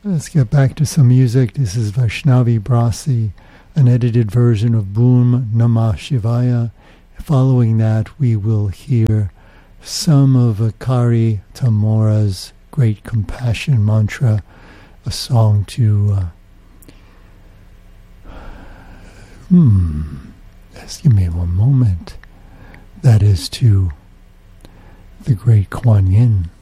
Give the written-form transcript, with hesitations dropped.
Let's get back to some music. This is Vaishnavi Brasi, an edited version of Boom Namah Shivaya. Following that, we will hear some of Akari Tamora's Great Compassion Mantra, a song to... Just give me one moment. That is to the great Kuan Yin.